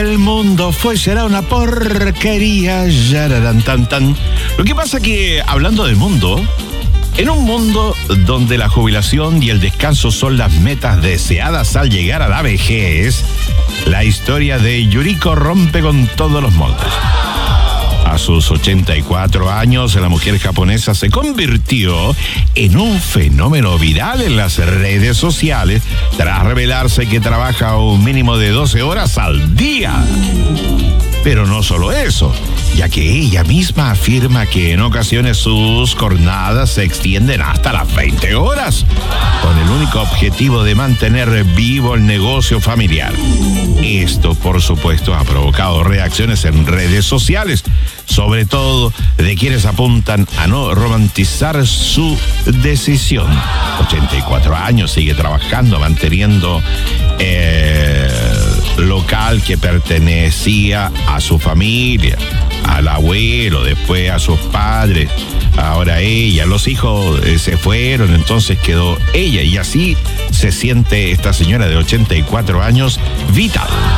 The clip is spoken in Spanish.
el mundo será una porquería. Yararán, tan, tan. Lo que pasa que, hablando del mundo, en un mundo donde la jubilación y el descanso son las metas deseadas al llegar a la vejez, la historia de Yuriko rompe con todos los moldes. A sus 84 años, la mujer japonesa se convirtió en un fenómeno viral en las redes sociales tras revelarse que trabaja un mínimo de 12 horas al día. Pero no solo eso, ya que ella misma afirma que en ocasiones sus jornadas se extienden hasta las 20 horas, con el único objetivo de mantener vivo el negocio familiar. Esto, por supuesto, ha provocado reacciones en redes sociales, sobre todo de quienes apuntan a no romantizar su decisión. 84 años, sigue trabajando, manteniendo local que pertenecía a su familia, al abuelo, después a sus padres, ahora ella, los hijos se fueron, entonces quedó ella, y así se siente esta señora de 84 años vital.